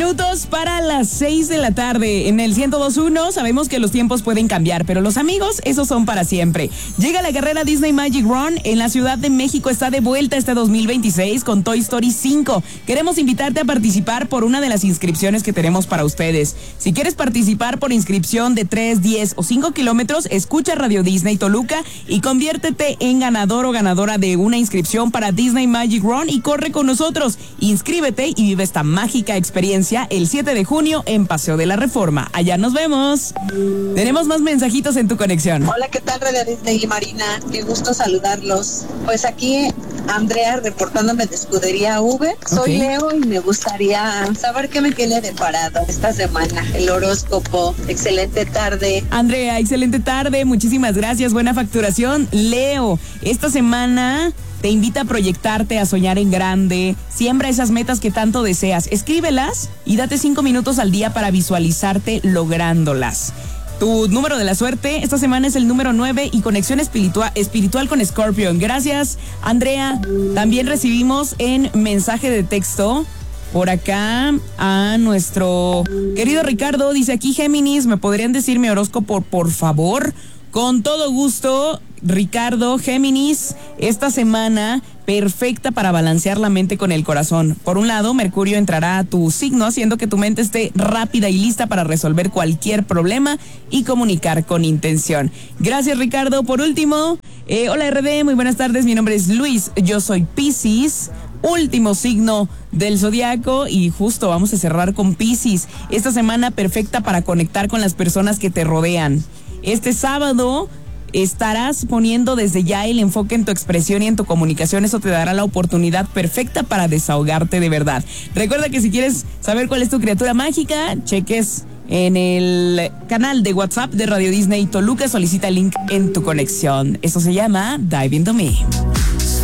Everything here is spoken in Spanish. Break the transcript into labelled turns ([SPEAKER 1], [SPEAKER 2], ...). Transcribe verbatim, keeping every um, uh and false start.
[SPEAKER 1] minutos para las seis de la tarde. En el ciento dos punto uno sabemos que los tiempos pueden cambiar, pero los amigos, esos son para siempre. Llega la carrera Disney Magic Run en la Ciudad de México. Está de vuelta este dos mil veintiséis con Toy Story cinco. Queremos invitarte a participar por una de las inscripciones que tenemos para ustedes. Si quieres participar por inscripción de tres, diez o cinco kilómetros, escucha Radio Disney Toluca y conviértete en ganador o ganadora de una inscripción para Disney Magic Run y corre con nosotros. Inscríbete y vive esta mágica experiencia el siete de junio en Paseo de la Reforma. Allá nos vemos. Tenemos más mensajitos en tu conexión.
[SPEAKER 2] Hola, ¿qué tal, Radio Disney y Marina? Qué gusto saludarlos. Pues aquí Andrea reportándome de Escudería V. Soy okay. Leo y me gustaría saber qué me tiene deparado esta semana. El horóscopo. Excelente tarde.
[SPEAKER 1] Andrea, excelente tarde. Muchísimas gracias. Buena facturación. Leo, esta semana te invita a proyectarte, a soñar en grande. Siembra esas metas que tanto deseas. Escríbelas y date cinco minutos al día para visualizarte lográndolas. Tu número de la suerte esta semana es el número nueve y conexión espiritual, espiritual con Scorpion. Gracias, Andrea. También recibimos en mensaje de texto por acá a nuestro querido Ricardo. Dice aquí, Géminis, ¿me podrían decir mi horóscopo, por favor? Con todo gusto, Ricardo. Géminis, esta semana perfecta para balancear la mente con el corazón. Por un lado, Mercurio entrará a tu signo, haciendo que tu mente esté rápida y lista para resolver cualquier problema y comunicar con intención. Gracias, Ricardo. Por último, eh, hola R D, muy buenas tardes. Mi nombre es Luis, yo soy Piscis, último signo del zodiaco, y justo vamos a cerrar con Piscis. Esta semana perfecta para conectar con las personas que te rodean. Este sábado estarás poniendo desde ya el enfoque en tu expresión y en tu comunicación. Eso te dará la oportunidad perfecta para desahogarte de verdad. Recuerda que si quieres saber cuál es tu criatura mágica, cheques en el canal de WhatsApp de Radio Disney Toluca. Solicita el link en tu conexión. Eso se llama Dive Into Me.